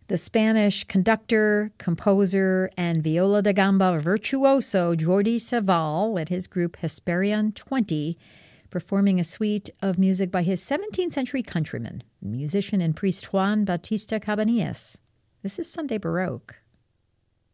The Spanish conductor, composer, and viola da gamba virtuoso Jordi Savall led his group Hesperion 20, performing a suite of music by his 17th century countryman, musician and priest Juan Bautista Cabanillas. This is Sunday Baroque.